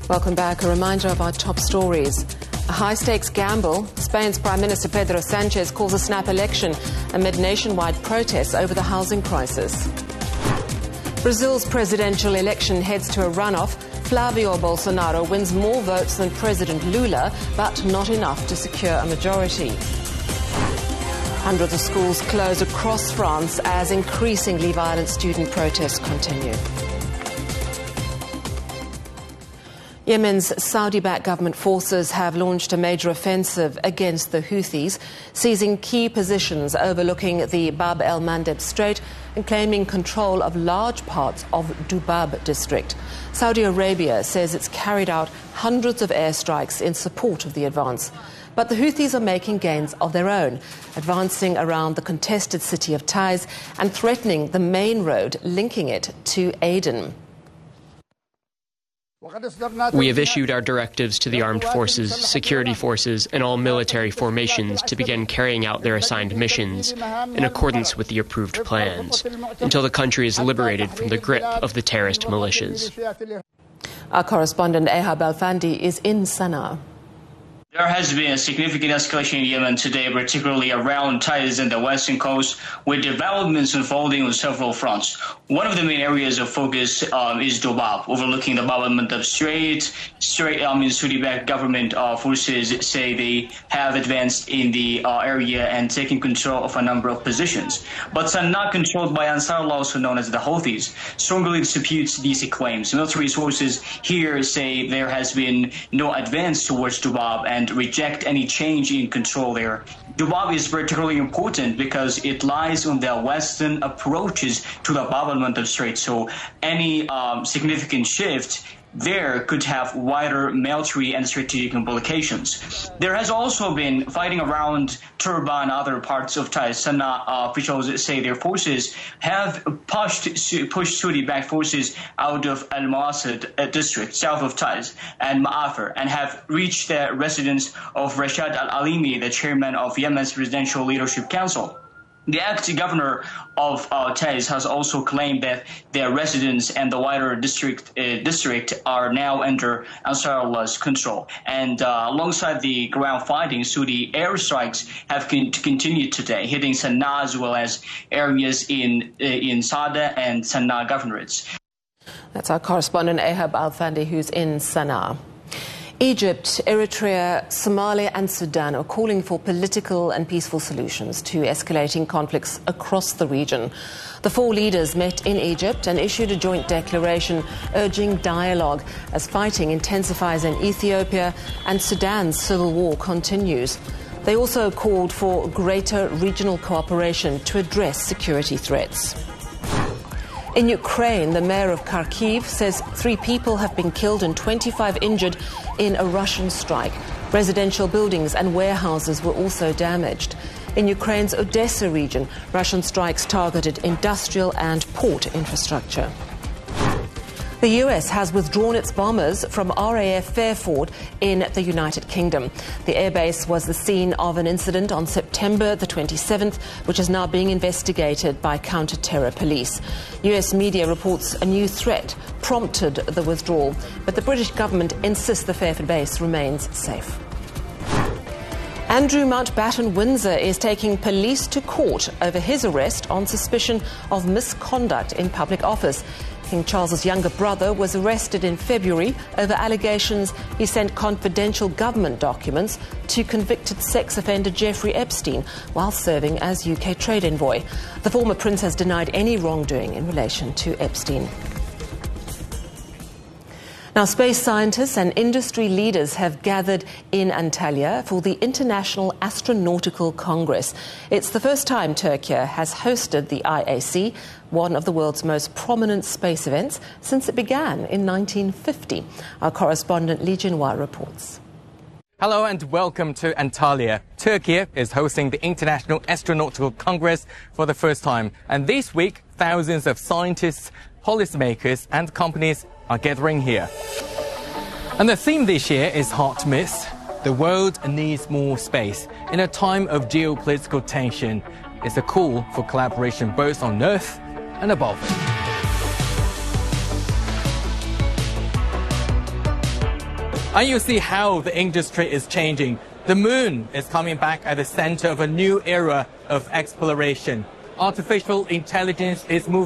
Welcome back. A reminder of our top stories. A high-stakes gamble. Spain's Prime Minister Pedro Sanchez calls a snap election amid nationwide protests over the housing crisis. Brazil's presidential election heads to a runoff. Flavio Bolsonaro wins more votes than President Lula, but not enough to secure a majority. Hundreds of schools close across France as increasingly violent student protests continue. Yemen's Saudi-backed government forces have launched a major offensive against the Houthis, seizing key positions overlooking the Bab el-Mandeb Strait and claiming control of large parts of Dubab district. Saudi Arabia says it's carried out hundreds of airstrikes in support of the advance. But the Houthis are making gains of their own, advancing around the contested city of Taiz and threatening the main road linking it to Aden. We have issued our directives to the armed forces, security forces, and all military formations to begin carrying out their assigned missions in accordance with the approved plans until the country is liberated from the grip of the terrorist militias. Our correspondent Ehab Al-Fandi is in Sana'a. There has been a significant escalation in Yemen today, particularly around Taiz and the western coast, with developments unfolding on several fronts. One of the main areas of focus is Dubab, overlooking the Bab el-Mandeb Strait. Saudi-backed government forces say they have advanced in the area and taken control of a number of positions. But Sana'a, controlled by Ansarullah, also known as the Houthis, strongly disputes these claims. Military sources here say there has been no advance towards Dubab and reject any change in control there. Dubab is particularly important because it lies on the western approaches to the Bab el-Mandeb Strait, so any significant shift there could have wider military and strategic implications. There has also been fighting around Turba and other parts of Taiz. Sana'a officials say their forces have pushed Saudi-backed forces out of Al-Mawasad district, south of Taiz, and Ma'afir, and have reached the residence of Rashad Al-Alimi, the chairman of Yemen's Presidential Leadership Council. The acting governor of Taiz has also claimed that their residents and the wider district are now under Ansarullah's control. And alongside the ground fighting, Saudi airstrikes have continued today, hitting Sana'a as well as areas in Sada and Sana'a governorates. That's our correspondent Ehab Al-Fandi, who's in Sana'a. Egypt, Eritrea, Somalia and Sudan are calling for political and peaceful solutions to escalating conflicts across the region. The four leaders met in Egypt and issued a joint declaration urging dialogue as fighting intensifies in Ethiopia and Sudan's civil war continues. They also called for greater regional cooperation to address security threats. In Ukraine, the mayor of Kharkiv says 3 people have been killed and 25 injured in a Russian strike. Residential buildings and warehouses were also damaged. In Ukraine's Odessa region, Russian strikes targeted industrial and port infrastructure. The US has withdrawn its bombers from RAF Fairford in the United Kingdom. The airbase was the scene of an incident on September the 27th, which is now being investigated by counter-terror police. US media reports a new threat prompted the withdrawal, but the British government insists the Fairford base remains safe. Andrew Mountbatten Windsor is taking police to court over his arrest on suspicion of misconduct in public office. King Charles's younger brother was arrested in February over allegations he sent confidential government documents to convicted sex offender Jeffrey Epstein while serving as UK trade envoy. The former prince has denied any wrongdoing in relation to Epstein. Now, space scientists and industry leaders have gathered in Antalya for the International Astronautical Congress. It's the first time Turkey has hosted the IAC, one of the world's most prominent space events, since it began in 1950. Our correspondent Lee Jinhua reports. Hello and welcome to Antalya. Turkey is hosting the International Astronautical Congress for the first time. And this week, thousands of scientists, policymakers and companies are gathering here. And the theme this year is hard to miss. The world needs more space. In a time of geopolitical tension, it's a call for collaboration both on Earth and above it. And you see how the industry is changing. The moon is coming back at the center of a new era of exploration. Artificial intelligence is moving